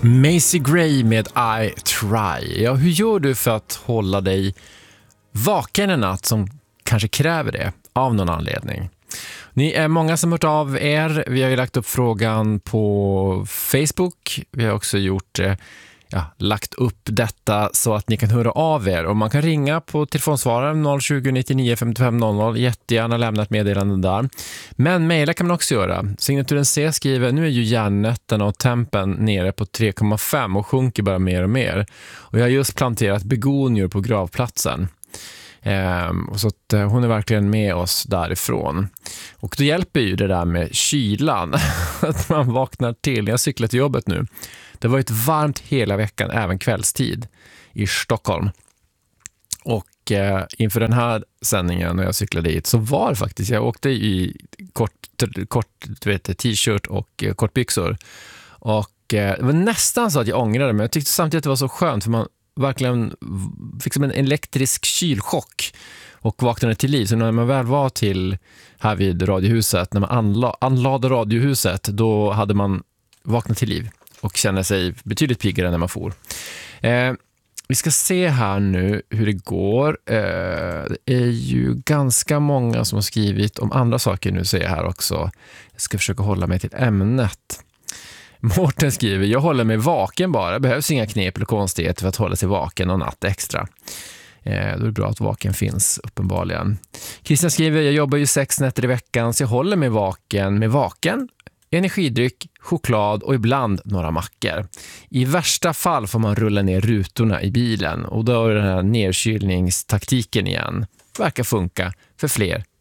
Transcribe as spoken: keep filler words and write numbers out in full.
Macy Gray med I Try. Ja, hur gör du för att hålla dig vaken en natt som kanske kräver det av någon anledning? Ni är många som hört av er. Vi har ju lagt upp frågan på Facebook. Vi har också gjort ja, lagt upp detta så att ni kan höra av er. Och man kan ringa på telefonsvararen noll tjugo nittionio femtiofem noll noll. Jättegärna lämna ett meddelande där. Men mejla kan man också göra. Signaturen C skriver, nu är ju järnnätterna och tempen nere på tre komma fem och sjunker bara mer och mer. Och jag har just planterat begonior på gravplatsen. Ehm, och så att eh, hon är verkligen med oss därifrån. Och då hjälper ju det där med kylan att man vaknar till. Jag cyklar till jobbet nu. Det var ett varmt hela veckan, även kvällstid i Stockholm. Och eh, inför den här sändningen när jag cyklade dit så var det faktiskt, jag åkte i kort, kort du vet, t-shirt och eh, kortbyxor. Och eh, det var nästan så att jag ångrade, men jag tyckte samtidigt att det var så skönt för man verkligen fick som en elektrisk kylchock och vaknade till liv. Så när man väl var till här vid radiohuset, när man anla- anlade radiohuset, då hade man vaknat till liv och kände sig betydligt piggare när man får. Eh, vi ska se här nu hur det går. Eh, det är ju ganska många som har skrivit om andra saker nu, ser jag här också. Jag ska försöka hålla mig till ämnet. Mårten skriver, jag håller mig vaken bara. Det behövs inga knep eller konstigheter för att hålla sig vaken och natt extra. Eh, då är det bra att vaken finns uppenbarligen. Christian skriver, jag jobbar ju sex nätter i veckan så jag håller mig vaken med vaken, energidryck, choklad och ibland några mackor. I värsta fall får man rulla ner rutorna i bilen och då är den här nedkylningstaktiken igen. Verkar funka för fler